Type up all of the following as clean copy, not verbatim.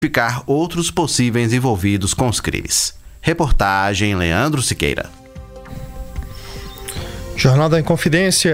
identificar outros possíveis envolvidos com os crimes. Reportagem Leandro Siqueira. Jornal da Inconfidência,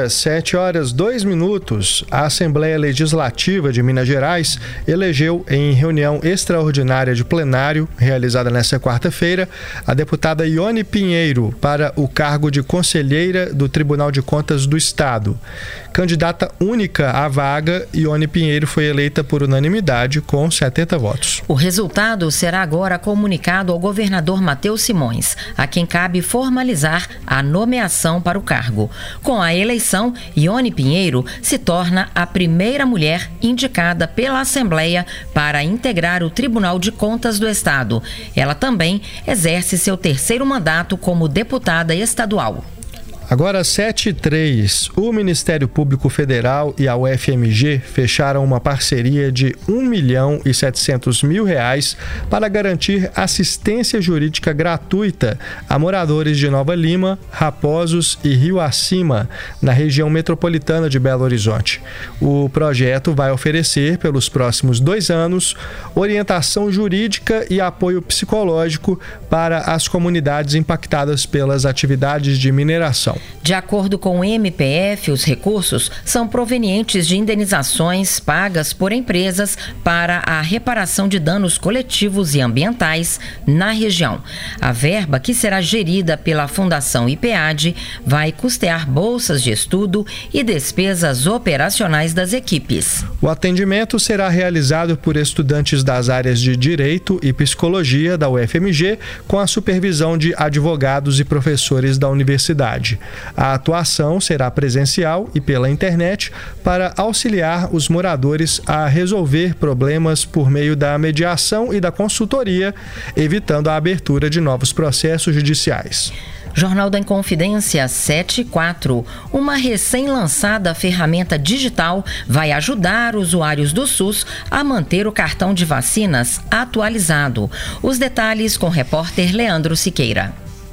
7h02. A Assembleia Legislativa de Minas Gerais elegeu, em reunião extraordinária de plenário, realizada nesta quarta-feira, a deputada Ione Pinheiro para o cargo de conselheira do Tribunal de Contas do Estado. Candidata única à vaga, Ione Pinheiro foi eleita por unanimidade com 70 votos. O resultado será agora comunicado ao governador Matheus Simões, a quem cabe formalizar a nomeação para o cargo. Com a eleição, Ione Pinheiro se torna a primeira mulher indicada pela Assembleia para integrar o Tribunal de Contas do Estado. Ela também exerce seu terceiro mandato como deputada estadual. Agora 7h03, o Ministério Público Federal e a UFMG fecharam uma parceria de R$1.700.000 para garantir assistência jurídica gratuita a moradores de Nova Lima, Raposos e Rio Acima, na região metropolitana de Belo Horizonte. O projeto vai oferecer, pelos próximos 2 anos, orientação jurídica e apoio psicológico para as comunidades impactadas pelas atividades de mineração. De acordo com o MPF, os recursos são provenientes de indenizações pagas por empresas para a reparação de danos coletivos e ambientais na região. A verba, que será gerida pela Fundação IPEAD, vai custear bolsas de estudo e despesas operacionais das equipes. O atendimento será realizado por estudantes das áreas de Direito e Psicologia da UFMG, com a supervisão de advogados e professores da universidade. A atuação será presencial e pela internet para auxiliar os moradores a resolver problemas por meio da mediação e da consultoria, evitando a abertura de novos processos judiciais. Jornal da Inconfidência 7h04. Uma recém-lançada ferramenta digital vai ajudar usuários do SUS a manter o cartão de vacinas atualizado. Os detalhes com o repórter Leandro Siqueira.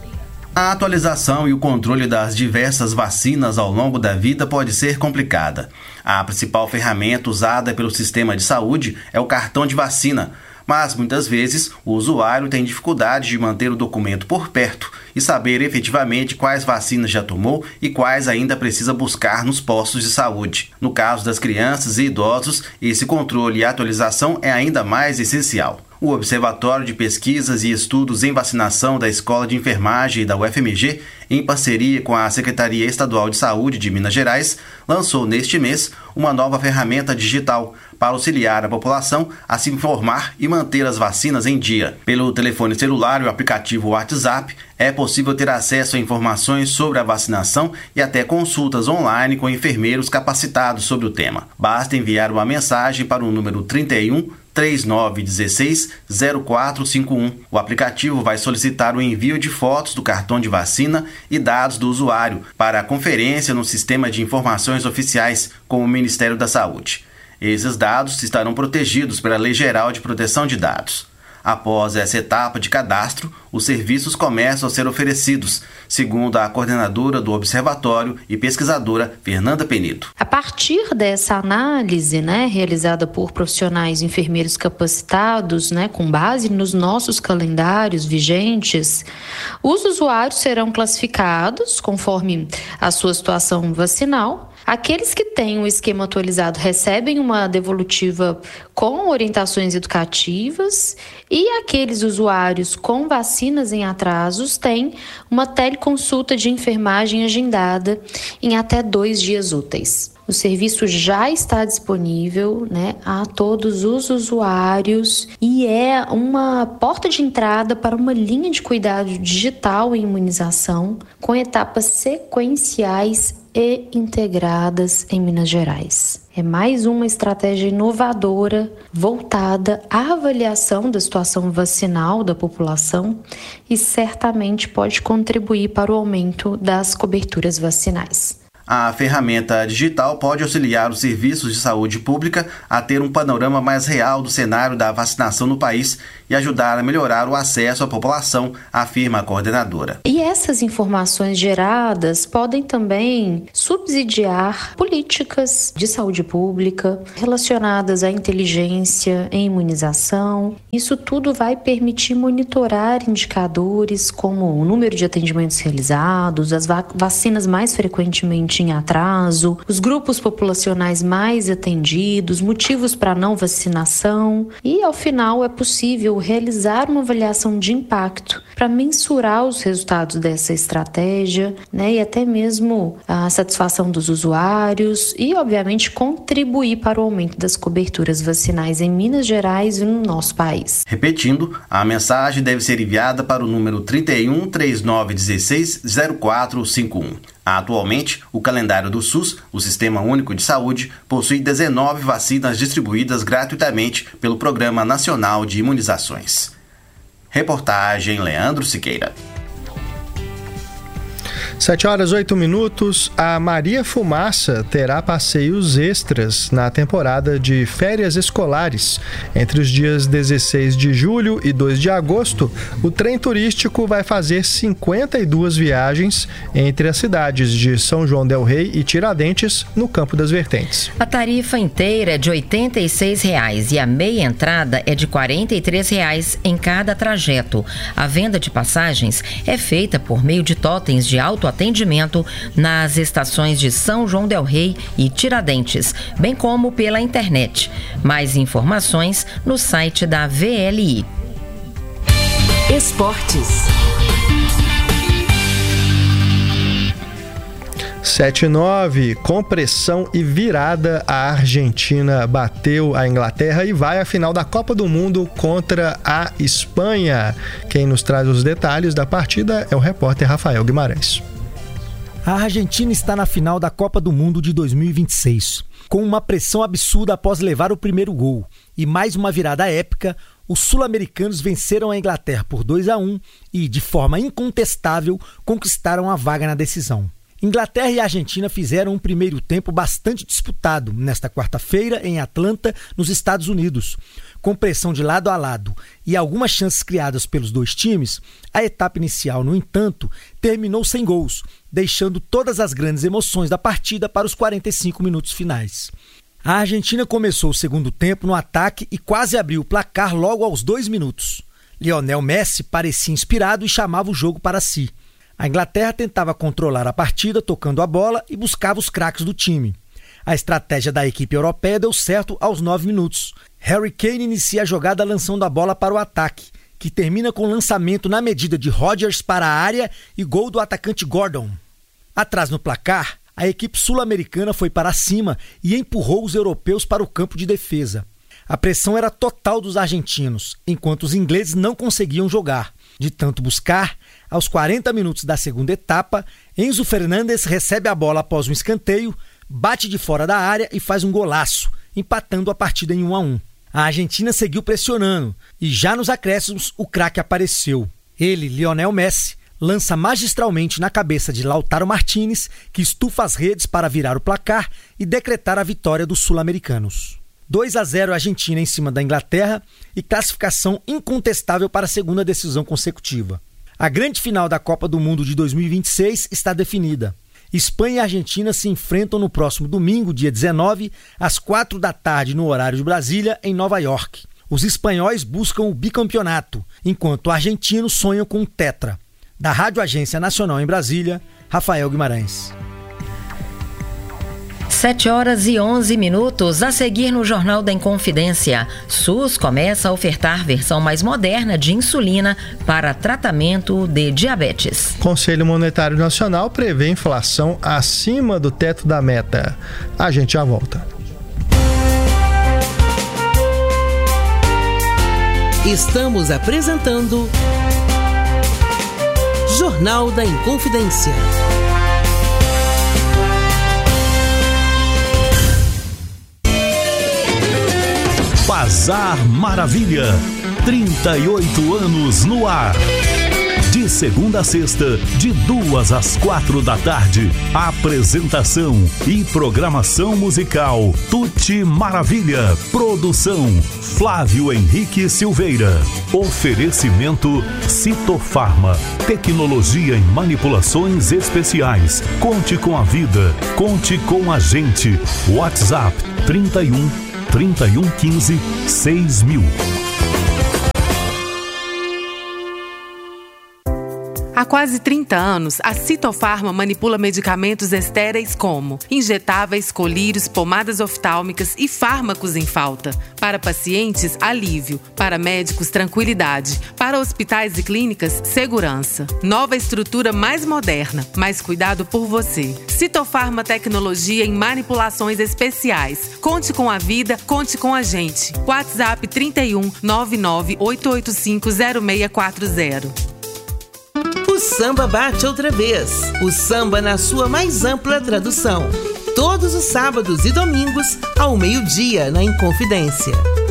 A atualização e o controle das diversas vacinas ao longo da vida pode ser complicada. A principal ferramenta usada pelo sistema de saúde é o cartão de vacina, mas muitas vezes o usuário tem dificuldade de manter o documento por perto e saber efetivamente quais vacinas já tomou e quais ainda precisa buscar nos postos de saúde. No caso das crianças e idosos, esse controle e atualização é ainda mais essencial. O Observatório de Pesquisas e Estudos em Vacinação da Escola de Enfermagem da UFMG, em parceria com a Secretaria Estadual de Saúde de Minas Gerais, lançou neste mês uma nova ferramenta digital para auxiliar a população a se informar e manter as vacinas em dia. Pelo telefone celular e o aplicativo WhatsApp, é possível ter acesso a informações sobre a vacinação e até consultas online com enfermeiros capacitados sobre o tema. Basta enviar uma mensagem para o número 31 3916 0451. O aplicativo vai solicitar o envio de fotos do cartão de vacina e dados do usuário para a conferência no Sistema de Informações Oficiais com o Ministério da Saúde. Esses dados estarão protegidos pela Lei Geral de Proteção de Dados. Após essa etapa de cadastro, os serviços começam a ser oferecidos, segundo a coordenadora do Observatório e pesquisadora Fernanda Penido. A partir dessa análise, realizada por profissionais enfermeiros capacitados, com base nos nossos calendários vigentes, os usuários serão classificados conforme a sua situação vacinal. Aqueles que têm o esquema atualizado recebem uma devolutiva com orientações educativas e aqueles usuários com vacinas em atrasos têm uma teleconsulta de enfermagem agendada em até 2 dias úteis. O serviço já está disponível a todos os usuários e é uma porta de entrada para uma linha de cuidado digital e imunização com etapas sequenciais e integradas em Minas Gerais. É mais uma estratégia inovadora voltada à avaliação da situação vacinal da população e certamente pode contribuir para o aumento das coberturas vacinais. A ferramenta digital pode auxiliar os serviços de saúde pública a ter um panorama mais real do cenário da vacinação no país e ajudar a melhorar o acesso à população, afirma a coordenadora. E essas informações geradas podem também subsidiar políticas de saúde pública relacionadas à inteligência em imunização. Isso tudo vai permitir monitorar indicadores como o número de atendimentos realizados, as vacinas mais frequentemente em atraso, os grupos populacionais mais atendidos, motivos para não vacinação e, ao final, é possível realizar uma avaliação de impacto para mensurar os resultados dessa estratégia, e até mesmo a satisfação dos usuários e, obviamente, contribuir para o aumento das coberturas vacinais em Minas Gerais e no nosso país. Repetindo, a mensagem deve ser enviada para o número 31 3916 0451. Atualmente, o calendário do SUS, o Sistema Único de Saúde, possui 19 vacinas distribuídas gratuitamente pelo Programa Nacional de Imunizações. Reportagem Leandro Siqueira. 7h08. A Maria Fumaça terá passeios extras na temporada de férias escolares. Entre os dias 16 de julho e 2 de agosto, o trem turístico vai fazer 52 viagens entre as cidades de São João del Rei e Tiradentes, no Campo das Vertentes. A tarifa inteira é de R$ 86,00 e a meia entrada é de R$ 43,00 em cada trajeto. A venda de passagens é feita por meio de totens de autoatendimento nas estações de São João del Rei e Tiradentes, bem como pela internet. Mais informações no site da VLI. Esportes. 7-9, com pressão e virada, a Argentina bateu a Inglaterra e vai à final da Copa do Mundo contra a Espanha. Quem nos traz os detalhes da partida é o repórter Rafael Guimarães. A Argentina está na final da Copa do Mundo de 2026. Com uma pressão absurda após levar o primeiro gol e mais uma virada épica, os sul-americanos venceram a Inglaterra por 2-1 e, de forma incontestável, conquistaram a vaga na decisão. Inglaterra e Argentina fizeram um primeiro tempo bastante disputado nesta quarta-feira em Atlanta, nos Estados Unidos. Com pressão de lado a lado e algumas chances criadas pelos dois times, a etapa inicial, no entanto, terminou sem gols, deixando todas as grandes emoções da partida para os 45 minutos finais. A Argentina começou o segundo tempo no ataque e quase abriu o placar logo aos 2 minutos. Lionel Messi parecia inspirado e chamava o jogo para si. A Inglaterra tentava controlar a partida tocando a bola e buscava os craques do time. A estratégia da equipe europeia deu certo aos 9 minutos. Harry Kane inicia a jogada lançando a bola para o ataque, que termina com lançamento na medida de Rodgers para a área e gol do atacante Gordon. Atrás no placar, a equipe sul-americana foi para cima e empurrou os europeus para o campo de defesa. A pressão era total dos argentinos, enquanto os ingleses não conseguiam jogar. De tanto buscar, aos 40 minutos da segunda etapa, Enzo Fernandes recebe a bola após um escanteio, bate de fora da área e faz um golaço, empatando a partida em 1-1. A Argentina seguiu pressionando e já nos acréscimos o craque apareceu. Ele, Lionel Messi, lança magistralmente na cabeça de Lautaro Martínez, que estufa as redes para virar o placar e decretar a vitória dos sul-americanos. 2-0 Argentina em cima da Inglaterra e classificação incontestável para a segunda decisão consecutiva. A grande final da Copa do Mundo de 2026 está definida. Espanha e Argentina se enfrentam no próximo domingo, dia 19, às 4 da tarde no horário de Brasília, em Nova York. Os espanhóis buscam o bicampeonato, enquanto os argentinos sonham com o tetra. Da Rádio Agência Nacional em Brasília, Rafael Guimarães. 7h11. A seguir no Jornal da Inconfidência, SUS começa a ofertar versão mais moderna de insulina para tratamento de diabetes. Conselho Monetário Nacional prevê inflação acima do teto da meta. A gente já volta. Estamos apresentando Jornal da Inconfidência. Bazar Maravilha, 38 anos no ar. De segunda a sexta, de 2 às 4 da tarde. Apresentação e programação musical Tuti Maravilha. Produção Flávio Henrique Silveira. Oferecimento Citofarma. Tecnologia em manipulações especiais. Conte com a vida. Conte com a gente. WhatsApp 31 15 6000. Há quase 30 anos, a Citofarma manipula medicamentos estéreis como injetáveis, colírios, pomadas oftálmicas e fármacos em falta. Para pacientes, alívio. Para médicos, tranquilidade. Para hospitais e clínicas, segurança. Nova estrutura mais moderna, mais cuidado por você. Citofarma Tecnologia em manipulações especiais. Conte com a vida, conte com a gente. WhatsApp 31 99 885 0640. O samba bate outra vez. O samba na sua mais ampla tradução. Todos os sábados e domingos, ao meio-dia, na Inconfidência.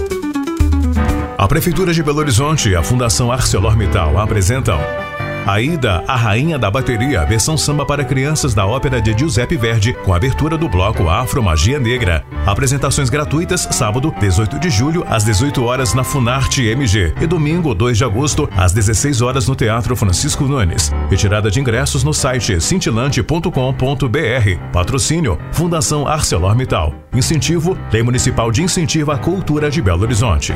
A Prefeitura de Belo Horizonte e a Fundação ArcelorMittal apresentam Aida, a Rainha da Bateria, versão samba para crianças da ópera de Giuseppe Verdi, com abertura do bloco Afro Magia Negra. Apresentações gratuitas, sábado, 18 de julho, às 18 horas na Funarte MG e domingo, 2 de agosto, às 16 horas no Teatro Francisco Nunes. Retirada de ingressos no site cintilante.com.br. Patrocínio, Fundação ArcelorMittal. Incentivo, Lei Municipal de Incentivo à Cultura de Belo Horizonte.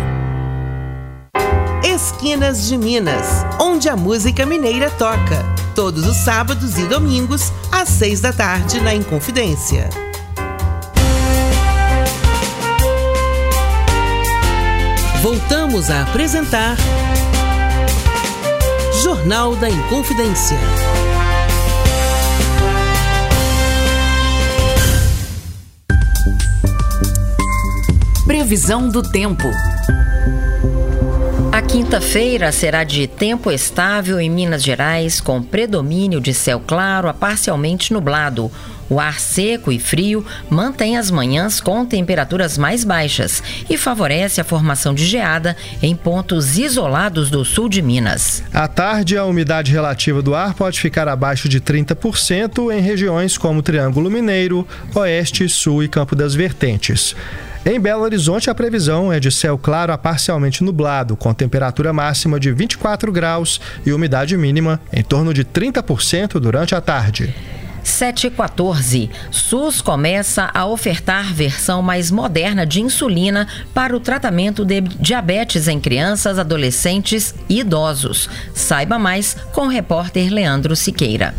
Esquinas de Minas, onde a música mineira toca. Todos os sábados e domingos, às 6 da tarde, na Inconfidência. Voltamos a apresentar Jornal da Inconfidência. Previsão do tempo. A quinta-feira será de tempo estável em Minas Gerais, com predomínio de céu claro a parcialmente nublado. O ar seco e frio mantém as manhãs com temperaturas mais baixas e favorece a formação de geada em pontos isolados do sul de Minas. À tarde, a umidade relativa do ar pode ficar abaixo de 30% em regiões como Triângulo Mineiro, Oeste, Sul e Campo das Vertentes. Em Belo Horizonte, a previsão é de céu claro a parcialmente nublado, com temperatura máxima de 24 graus e umidade mínima em torno de 30% durante a tarde. 7h14. SUS começa a ofertar versão mais moderna de insulina para o tratamento de diabetes em crianças, adolescentes e idosos. Saiba mais com o repórter Leandro Siqueira.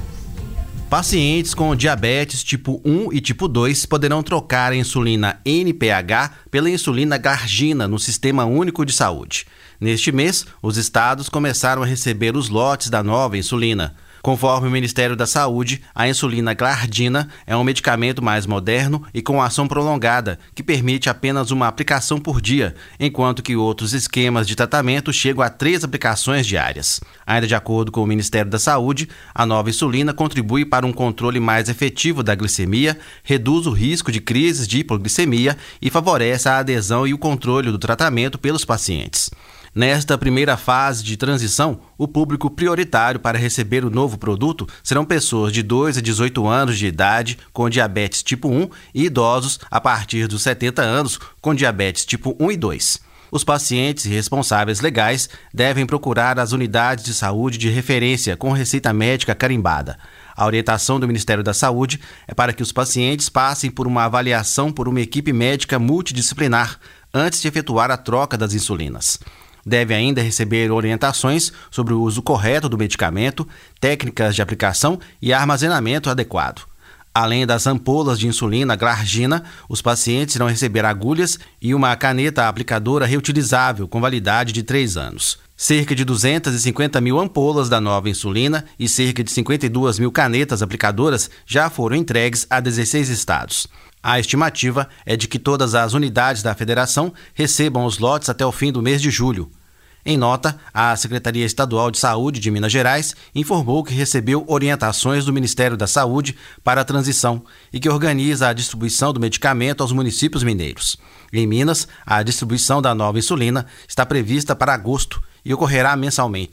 Pacientes com diabetes tipo 1 e tipo 2 poderão trocar a insulina NPH pela insulina Glargina no Sistema Único de Saúde. Neste mês, os estados começaram a receber os lotes da nova insulina. Conforme o Ministério da Saúde, a insulina Glargina é um medicamento mais moderno e com ação prolongada, que permite apenas uma aplicação por dia, enquanto que outros esquemas de tratamento chegam a 3 aplicações diárias. Ainda de acordo com o Ministério da Saúde, a nova insulina contribui para um controle mais efetivo da glicemia, reduz o risco de crises de hipoglicemia e favorece a adesão e o controle do tratamento pelos pacientes. Nesta primeira fase de transição, o público prioritário para receber o novo produto serão pessoas de 2 a 18 anos de idade com diabetes tipo 1 e idosos a partir dos 70 anos com diabetes tipo 1 e 2. Os pacientes e responsáveis legais devem procurar as unidades de saúde de referência com receita médica carimbada. A orientação do Ministério da Saúde é para que os pacientes passem por uma avaliação por uma equipe médica multidisciplinar antes de efetuar a troca das insulinas. Deve ainda receber orientações sobre o uso correto do medicamento, técnicas de aplicação e armazenamento adequado. Além das ampolas de insulina Glargina, os pacientes irão receber agulhas e uma caneta aplicadora reutilizável com validade de 3 anos. Cerca de 250 mil ampolas da nova insulina e cerca de 52 mil canetas aplicadoras já foram entregues a 16 estados. A estimativa é de que todas as unidades da federação recebam os lotes até o fim do mês de julho. Em nota, a Secretaria Estadual de Saúde de Minas Gerais informou que recebeu orientações do Ministério da Saúde para a transição e que organiza a distribuição do medicamento aos municípios mineiros. Em Minas, a distribuição da nova insulina está prevista para agosto e ocorrerá mensalmente.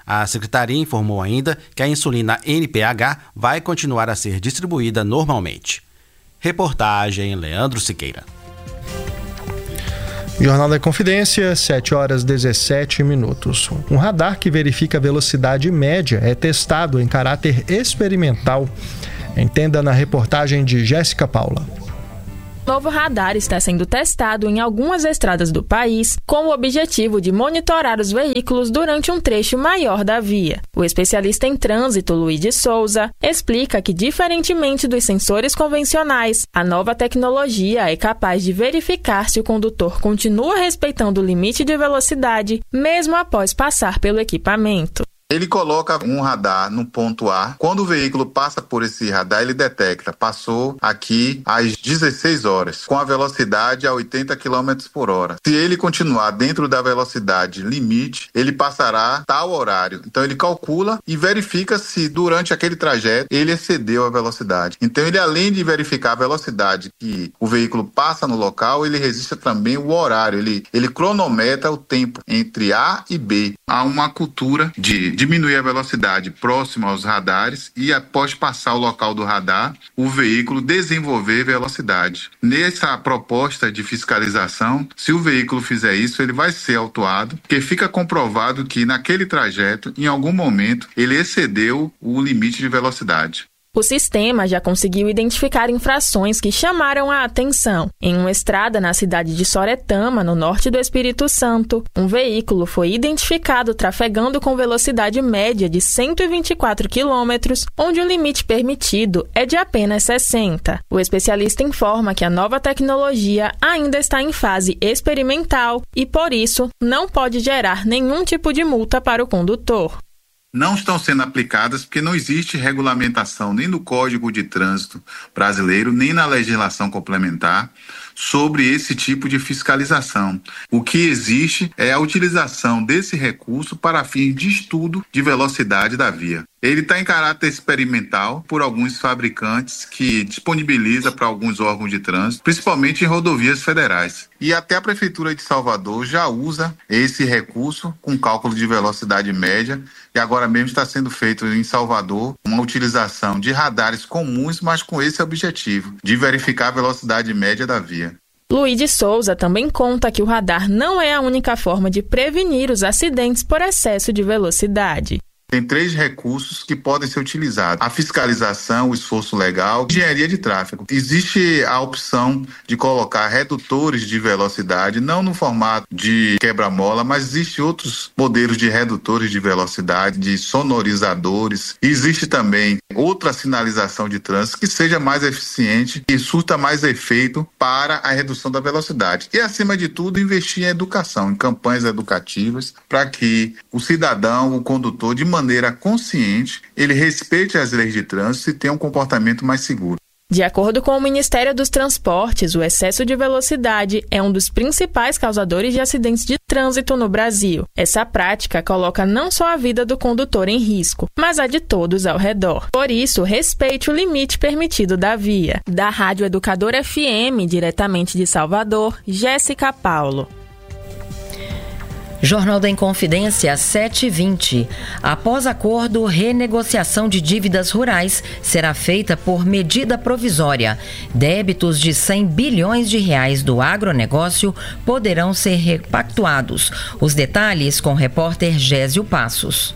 A secretaria informou ainda que a insulina NPH vai continuar a ser distribuída normalmente. Reportagem Leandro Siqueira. Jornal da Confidência, 7h17. Um radar que verifica a velocidade média é testado em caráter experimental. Entenda na reportagem de Jéssica Paula. O novo radar está sendo testado em algumas estradas do país com o objetivo de monitorar os veículos durante um trecho maior da via. O especialista em trânsito, Luiz de Souza, explica que, diferentemente dos sensores convencionais, a nova tecnologia é capaz de verificar se o condutor continua respeitando o limite de velocidade, mesmo após passar pelo equipamento. Ele coloca um radar no ponto A. Quando o veículo passa por esse radar, ele detecta, passou aqui às 16 horas, com a velocidade a 80 km por hora. Se ele continuar dentro da velocidade limite, ele passará tal horário. Então ele calcula e verifica se durante aquele trajeto ele excedeu a velocidade. Então ele, além de verificar a velocidade que o veículo passa no local, ele registra também o horário. Ele cronometra o tempo entre A e B. Há uma cultura de diminuir a velocidade próximo aos radares e, após passar o local do radar, o veículo desenvolver velocidade. Nessa proposta de fiscalização, se o veículo fizer isso, ele vai ser autuado, porque fica comprovado que naquele trajeto, em algum momento, ele excedeu o limite de velocidade. O sistema já conseguiu identificar infrações que chamaram a atenção. Em uma estrada na cidade de Soretama, no norte do Espírito Santo, um veículo foi identificado trafegando com velocidade média de 124 km, onde o limite permitido é de apenas 60. O especialista informa que a nova tecnologia ainda está em fase experimental e, por isso, não pode gerar nenhum tipo de multa para o condutor. Não estão sendo aplicadas porque não existe regulamentação nem no Código de Trânsito brasileiro, nem na legislação complementar sobre esse tipo de fiscalização. O que existe é a utilização desse recurso para fins de estudo de velocidade da via. Ele está em caráter experimental por alguns fabricantes que disponibiliza para alguns órgãos de trânsito, principalmente em rodovias federais. E até a Prefeitura de Salvador já usa esse recurso com cálculo de velocidade média, e agora mesmo está sendo feito em Salvador uma utilização de radares comuns, mas com esse objetivo, de verificar a velocidade média da via. Luiz de Souza também conta que o radar não é a única forma de prevenir os acidentes por excesso de velocidade. Tem 3 recursos que podem ser utilizados: a fiscalização, o esforço legal, engenharia de tráfego. Existe a opção de colocar redutores de velocidade, não no formato de quebra-mola, mas existem outros modelos de redutores de velocidade, de sonorizadores. Existe também outra sinalização de trânsito que seja mais eficiente e surta mais efeito para a redução da velocidade. E, acima de tudo, investir em educação, em campanhas educativas, para que o cidadão, o condutor, de maneira consciente, ele respeite as leis de trânsito e tenha um comportamento mais seguro. De acordo com o Ministério dos Transportes, o excesso de velocidade é um dos principais causadores de acidentes de trânsito no Brasil. Essa prática coloca não só a vida do condutor em risco, mas a de todos ao redor. Por isso, respeite o limite permitido da via. Da Rádio Educador FM, diretamente de Salvador, Jéssica Paulo. Jornal da Inconfidência, 7h20. Após acordo, renegociação de dívidas rurais será feita por medida provisória. Débitos de 100 bilhões de reais do agronegócio poderão ser repactuados. Os detalhes com o repórter Gésio Passos.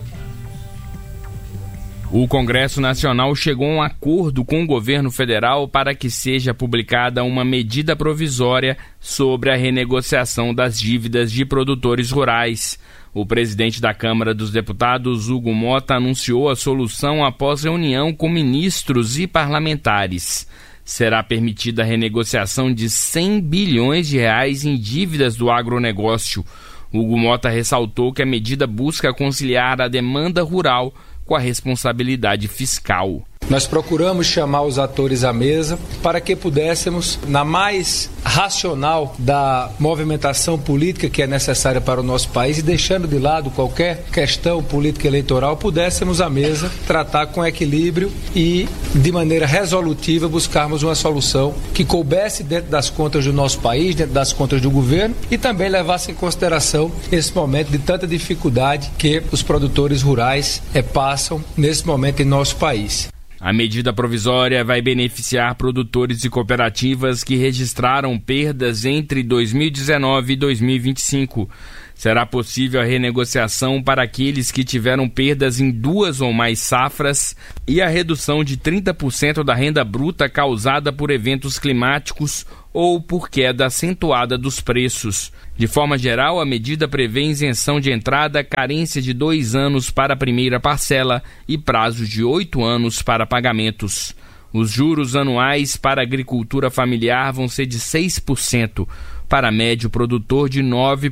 O Congresso Nacional chegou a um acordo com o governo federal para que seja publicada uma medida provisória sobre a renegociação das dívidas de produtores rurais. O presidente da Câmara dos Deputados, Hugo Mota, anunciou a solução após reunião com ministros e parlamentares. Será permitida a renegociação de 100 bilhões de reais em dívidas do agronegócio. Hugo Mota ressaltou que a medida busca conciliar a demanda rural com a responsabilidade fiscal. Nós procuramos chamar os atores à mesa para que pudéssemos, na mais racional da movimentação política que é necessária para o nosso país e deixando de lado qualquer questão política eleitoral, pudéssemos à mesa tratar com equilíbrio e de maneira resolutiva buscarmos uma solução que coubesse dentro das contas do nosso país, dentro das contas do governo e também levasse em consideração esse momento de tanta dificuldade que os produtores rurais passam nesse momento em nosso país. A medida provisória vai beneficiar produtores e cooperativas que registraram perdas entre 2019 e 2025. Será possível a renegociação para aqueles que tiveram perdas em 2 ou mais safras e a redução de 30% da renda bruta causada por eventos climáticos ou por queda acentuada dos preços. De forma geral, a medida prevê isenção de entrada, carência de 2 anos para a primeira parcela e prazo de 8 anos para pagamentos. Os juros anuais para a agricultura familiar vão ser de 6%, para médio produtor de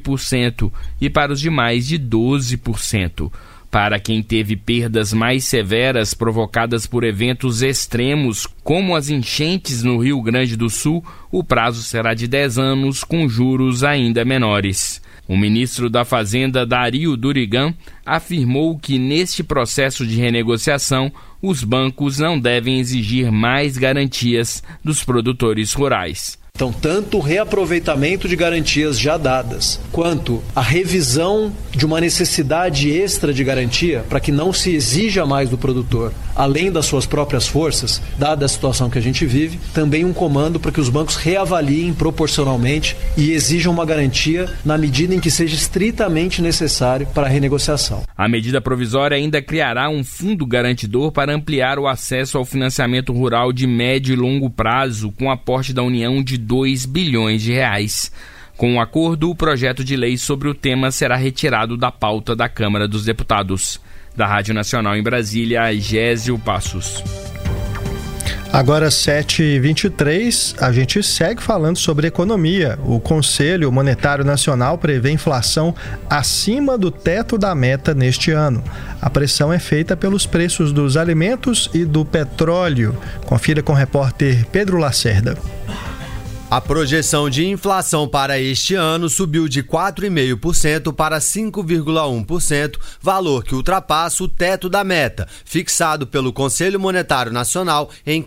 9% e para os demais de 12%. Para quem teve perdas mais severas provocadas por eventos extremos, como as enchentes no Rio Grande do Sul, o prazo será de 10 anos, com juros ainda menores. O ministro da Fazenda, Dario Durigan, afirmou que neste processo de renegociação, os bancos não devem exigir mais garantias dos produtores rurais. Então, tanto o reaproveitamento de garantias já dadas, quanto a revisão de uma necessidade extra de garantia, para que não se exija mais do produtor, além das suas próprias forças, dada a situação que a gente vive, também um comando para que os bancos reavaliem proporcionalmente e exijam uma garantia na medida em que seja estritamente necessário para a renegociação. A medida provisória ainda criará um fundo garantidor para ampliar o acesso ao financiamento rural de médio e longo prazo, com aporte da União de 2 bilhões de reais. Com o acordo, o projeto de lei sobre o tema será retirado da pauta da Câmara dos Deputados. Da Rádio Nacional em Brasília, Gésio Passos. Agora 7h23, a gente segue falando sobre economia. O Conselho Monetário Nacional prevê inflação acima do teto da meta neste ano. A pressão é feita pelos preços dos alimentos e do petróleo. Confira com o repórter Pedro Lacerda. A projeção de inflação para este ano subiu de 4,5% para 5,1%, valor que ultrapassa o teto da meta, fixado pelo Conselho Monetário Nacional em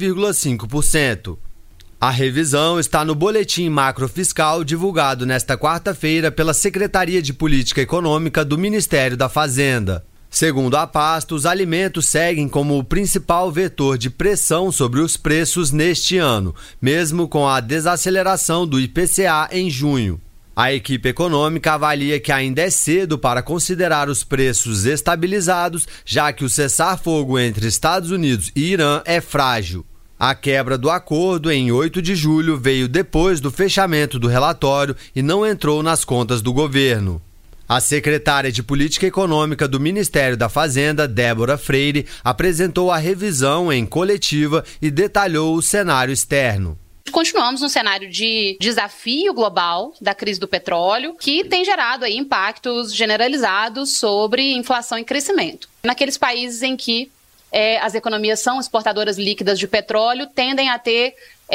4,5%. A revisão está no Boletim Macrofiscal divulgado nesta quarta-feira pela Secretaria de Política Econômica do Ministério da Fazenda. Segundo a pasta, os alimentos seguem como o principal vetor de pressão sobre os preços neste ano, mesmo com a desaceleração do IPCA em junho. A equipe econômica avalia que ainda é cedo para considerar os preços estabilizados, já que o cessar-fogo entre Estados Unidos e Irã é frágil. A quebra do acordo em 8 de julho veio depois do fechamento do relatório e não entrou nas contas do governo. A secretária de Política Econômica do Ministério da Fazenda, Débora Freire, apresentou a revisão em coletiva e detalhou o cenário externo. Continuamos num cenário de desafio global da crise do petróleo, que tem gerado aí impactos generalizados sobre inflação e crescimento. Naqueles países em que as economias são exportadoras líquidas de petróleo, tendem a ter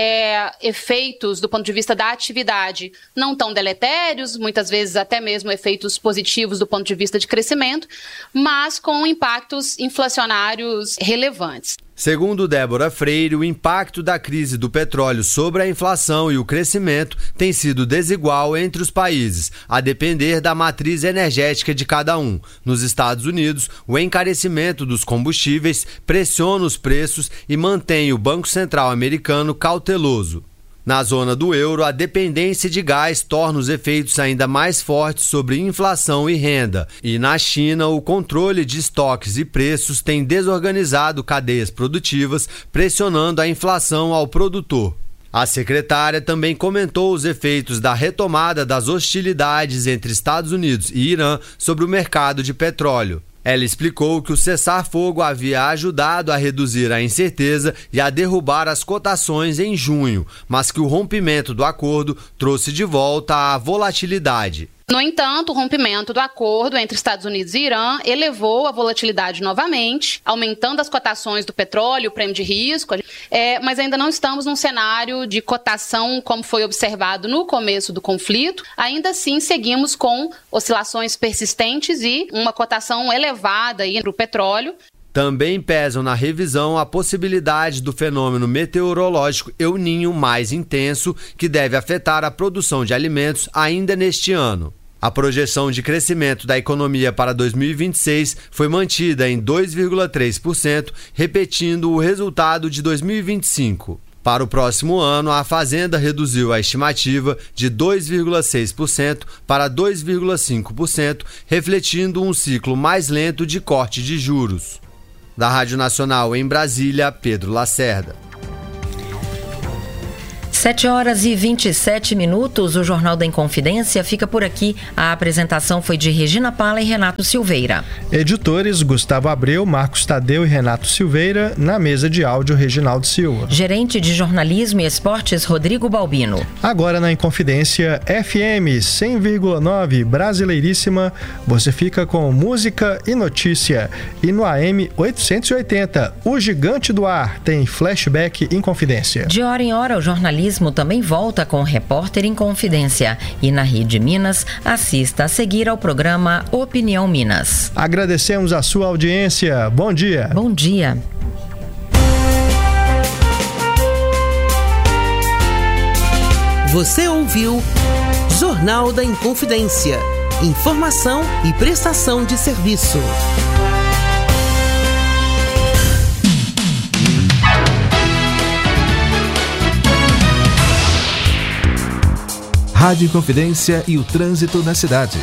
efeitos do ponto de vista da atividade não tão deletérios, muitas vezes até mesmo efeitos positivos do ponto de vista de crescimento, mas com impactos inflacionários relevantes. Segundo Débora Freire, o impacto da crise do petróleo sobre a inflação e o crescimento tem sido desigual entre os países, a depender da matriz energética de cada um. Nos Estados Unidos, o encarecimento dos combustíveis pressiona os preços e mantém o Banco Central americano cauteloso. Na zona do euro, a dependência de gás torna os efeitos ainda mais fortes sobre inflação e renda. E na China, o controle de estoques e preços tem desorganizado cadeias produtivas, pressionando a inflação ao produtor. A secretária também comentou os efeitos da retomada das hostilidades entre Estados Unidos e Irã sobre o mercado de petróleo. Ela explicou que o cessar-fogo havia ajudado a reduzir a incerteza e a derrubar as cotações em junho, mas que o rompimento do acordo trouxe de volta a volatilidade. No entanto, o rompimento do acordo entre Estados Unidos e Irã elevou a volatilidade novamente, aumentando as cotações do petróleo, o prêmio de risco, mas ainda não estamos num cenário de cotação como foi observado no começo do conflito. Ainda assim, seguimos com oscilações persistentes e uma cotação elevada para o petróleo. Também pesam na revisão a possibilidade do fenômeno meteorológico El Niño mais intenso, que deve afetar a produção de alimentos ainda neste ano. A projeção de crescimento da economia para 2026 foi mantida em 2,3%, repetindo o resultado de 2025. Para o próximo ano, a Fazenda reduziu a estimativa de 2,6% para 2,5%, refletindo um ciclo mais lento de corte de juros. Da Rádio Nacional em Brasília, Pedro Lacerda. 7h27, o Jornal da Inconfidência fica por aqui. A apresentação foi de Regina Pala e Renato Silveira. Editores Gustavo Abreu, Marcos Tadeu e Renato Silveira. Na mesa de áudio, Reginaldo Silva. Gerente de Jornalismo e Esportes, Rodrigo Balbino. Agora na Inconfidência FM 100,9 Brasileiríssima, você fica com música e notícia. E no AM 880, o Gigante do Ar tem Flashback Inconfidência. De hora em hora, o jornalismo também volta com o Repórter em Confidência. E na Rede Minas, assista a seguir ao programa Opinião Minas. Agradecemos a sua audiência. Bom dia. Bom dia. Você ouviu Jornal da Inconfidência. Informação e prestação de serviço. Rádio Inconfidência e o trânsito na cidade.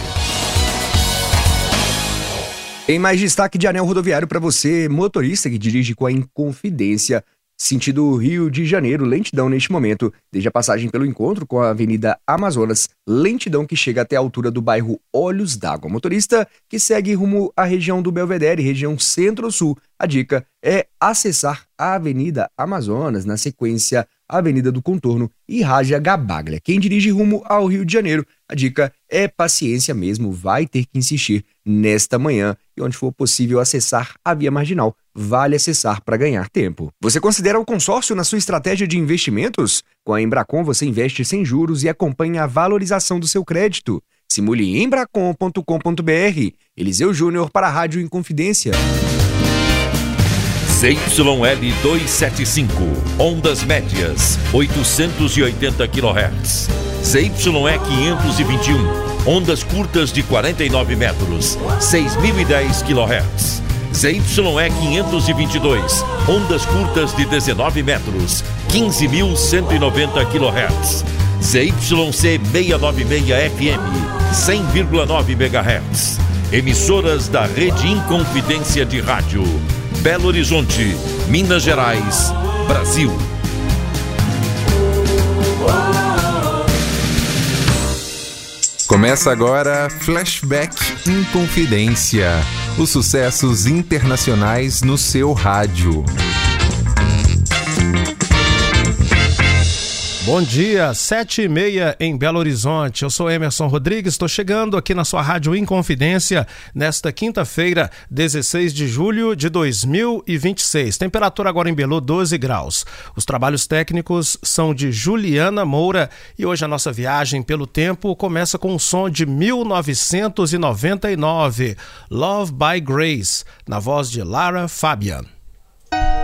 Em mais destaque de anel rodoviário para você, motorista que dirige com a Inconfidência, sentido Rio de Janeiro, lentidão neste momento, desde a passagem pelo encontro com a Avenida Amazonas, lentidão que chega até a altura do bairro Olhos d'Água. Motorista que segue rumo à região do Belvedere, região Centro-Sul, a dica é acessar a Avenida Amazonas, na sequência Avenida do Contorno e Raja Gabaglia. Quem dirige rumo ao Rio de Janeiro, a dica é paciência mesmo, vai ter que insistir nesta manhã e onde for possível acessar a via marginal, vale acessar para ganhar tempo. Você considera o consórcio na sua estratégia de investimentos? Com a Embracon você investe sem juros e acompanha a valorização do seu crédito. Simule em embracon.com.br. Eliseu Júnior para a Rádio Inconfidência. ZYL 275, ondas médias, 880 kHz. ZYE 521, ondas curtas de 49 metros, 6.010 kHz. ZYE 522, ondas curtas de 19 metros, 15.190 kHz. ZYC 696 FM, 100,9 MHz. Emissoras da Rede Inconfidência de Rádio. Belo Horizonte, Minas Gerais, Brasil. Começa agora Flashback Inconfidência. Os sucessos internacionais no seu rádio. Bom dia, 7h30 em Belo Horizonte. Eu sou Emerson Rodrigues, estou chegando aqui na sua Rádio Inconfidência nesta quinta-feira, 16 de julho de 2026. Temperatura agora em Belo, 12 graus. Os trabalhos técnicos são de Juliana Moura e hoje a nossa viagem pelo tempo começa com um som de 1999, Love by Grace, na voz de Lara Fabian.